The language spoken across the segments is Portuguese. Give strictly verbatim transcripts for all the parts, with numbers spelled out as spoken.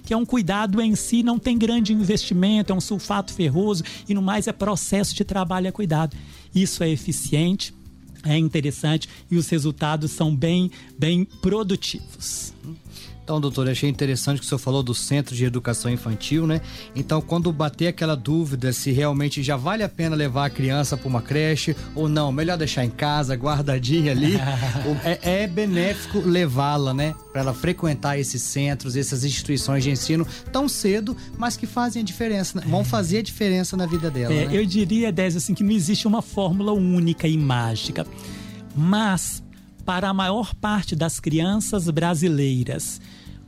que é um cuidado em si, não tem grande investimento, é um sulfato ferroso e no mais é processo de trabalho e cuidado. Isso é eficiente, é interessante e os resultados são bem, bem produtivos. Então, doutor, achei interessante que o senhor falou do Centro de Educação Infantil, né? Então, quando bater aquela dúvida se realmente já vale a pena levar a criança para uma creche ou não, melhor deixar em casa, guardadinha ali, é, é benéfico levá-la, né? Para ela frequentar esses centros, essas instituições de ensino tão cedo, mas que fazem a diferença, né? Vão fazer a diferença na vida dela, é, né? Eu diria, Désio, assim, que não existe uma fórmula única e mágica, mas para a maior parte das crianças brasileiras,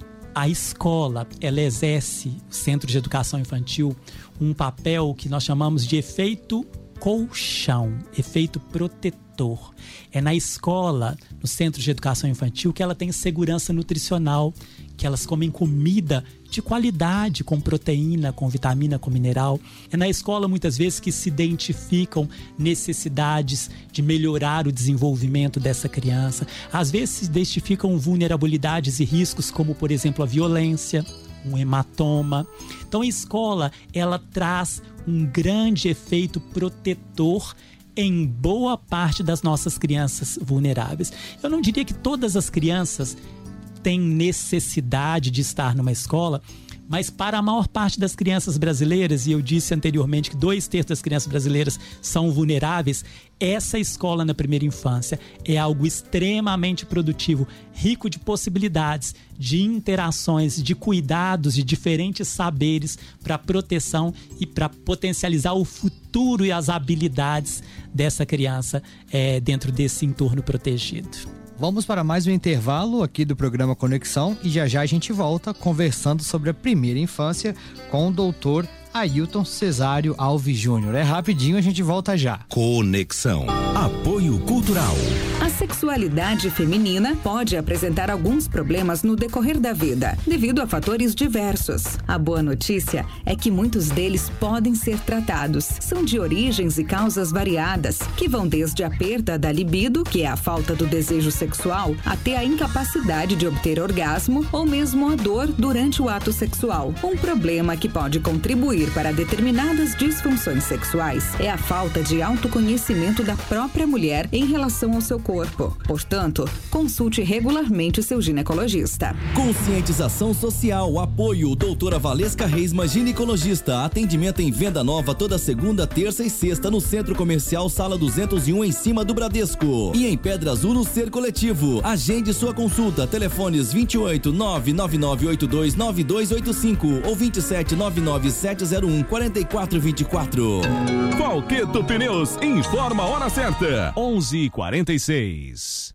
a escola, ela exerce, o Centro de Educação Infantil, um papel que nós chamamos de efeito colchão, efeito protetor. É na escola, no Centro de Educação Infantil, que ela tem segurança nutricional, que elas comem comida de qualidade, com proteína, com vitamina, com mineral. É na escola, muitas vezes, que se identificam necessidades de melhorar o desenvolvimento dessa criança. Às vezes se identificam vulnerabilidades e riscos, como, por exemplo, a violência, um hematoma. Então, a escola, ela traz um grande efeito protetor em boa parte das nossas crianças vulneráveis. Eu não diria que todas as crianças têm necessidade de estar numa escola, mas para a maior parte das crianças brasileiras, e eu disse anteriormente que dois terços das crianças brasileiras são vulneráveis, essa escola na primeira infância é algo extremamente produtivo, rico de possibilidades, de interações, de cuidados, de diferentes saberes para proteção e para potencializar o futuro e as habilidades dessa criança é, dentro desse entorno protegido. Vamos para mais um intervalo aqui do programa Conexão e já já a gente volta conversando sobre a primeira infância com o doutor Ailton Cesário Alves Júnior. É rapidinho, a gente volta já. Conexão. Apoio Cultural. A sexualidade feminina pode apresentar alguns problemas no decorrer da vida, devido a fatores diversos. A boa notícia é que muitos deles podem ser tratados. São de origens e causas variadas, que vão desde a perda da libido, que é a falta do desejo sexual, até a incapacidade de obter orgasmo ou mesmo a dor durante o ato sexual. Um problema que pode contribuir para determinadas disfunções sexuais é a falta de autoconhecimento da própria mulher em relação ao seu corpo. Portanto, consulte regularmente seu ginecologista. Conscientização social, apoio, doutora Valesca Reisma, ginecologista, atendimento em Venda Nova toda segunda, terça e sexta no Centro Comercial Sala duzentos e um, em cima do Bradesco. E em Pedra Azul, no Ser Coletivo. Agende sua consulta, telefones vinte e oito, nove nove nove oito dois nove dois oito cinco ou vinte e sete, nove nove sete zero um, quatro quatro dois quatro. Falqueto Pneus informa a hora certa, onze e quarenta e seis.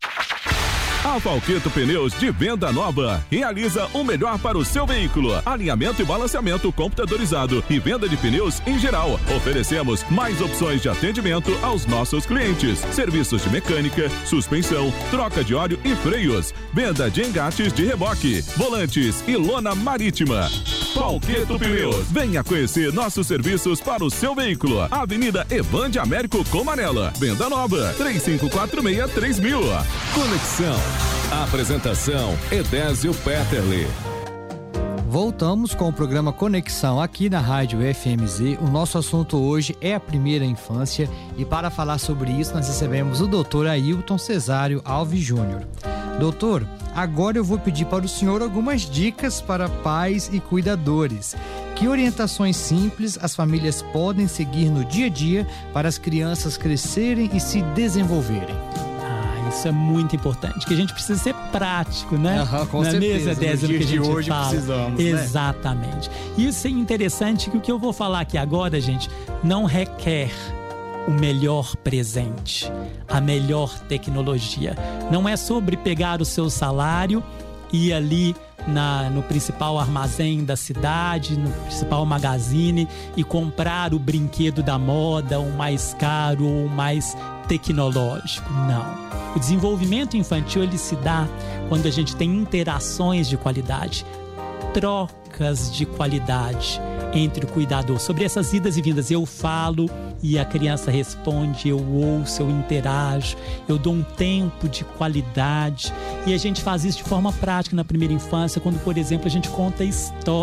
A Falqueto Pneus de Venda Nova realiza o melhor para o seu veículo: alinhamento e balanceamento computadorizado e venda de pneus em geral. Oferecemos mais opções de atendimento aos nossos clientes: serviços de mecânica, suspensão, troca de óleo e freios, venda de engates de reboque, volantes e lona marítima. Falqueto Pneus, venha conhecer nossos serviços para o seu veículo. Avenida Evande Américo Comarela, Venda Nova, três cinco quatro seis, três mil. Conexão. Apresentação: Edésio Peterle. Voltamos com o programa Conexão aqui na Rádio F M Z. O nosso assunto hoje é a primeira infância e para falar sobre isso nós recebemos o doutor Ailton Cesário Alves Júnior. Doutor, agora eu vou pedir para o senhor algumas dicas para pais e cuidadores. Que orientações simples as famílias podem seguir no dia a dia para as crianças crescerem e se desenvolverem? Isso é muito importante, que a gente precisa ser prático, né? Uhum, com Na certeza, mesa dessa no que a gente de hoje fala. Precisamos, Exatamente. Né? E isso é interessante, que o que eu vou falar aqui agora, gente, não requer o melhor presente, a melhor tecnologia. Não é sobre pegar o seu salário e ir ali na, no principal armazém da cidade, no principal magazine e comprar o brinquedo da moda, o mais caro ou o mais tecnológico. Não. O desenvolvimento infantil, ele se dá quando a gente tem interações de qualidade, trocas de qualidade entre o cuidador. Sobre essas idas e vindas, eu falo e a criança responde, eu ouço, eu interajo, eu dou um tempo de qualidade. E a gente faz isso de forma prática na primeira infância, quando, por exemplo, a gente conta histórias.